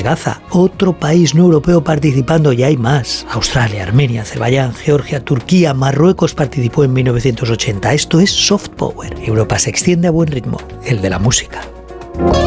Gaza, otro país no europeo participando, y hay más. Australia, Armenia, Azerbaiyán, Georgia, Turquía, Marruecos participó en 1980. Esto es soft power. Europa se extiende a buen ritmo, el de la música.